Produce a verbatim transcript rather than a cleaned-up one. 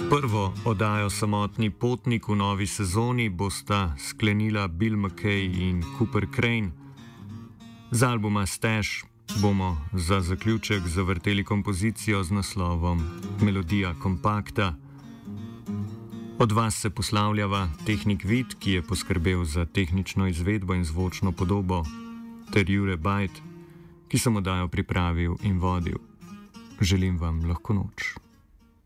Prvo oddajo Samotni potnik v novi sezoni bosta sklenila Bill McKay in Cooper Crane. Z albuma Stash bomo za zaključek zavrteli kompozicijo z naslovom Melodija kompakta. Od vas se poslavljava tehnik Vid, ki je poskrbel za tehnično izvedbo in zvočno podobo, ter Jure Bajt, ki sem oddajo pripravil in vodil. Želim vam lahko noč.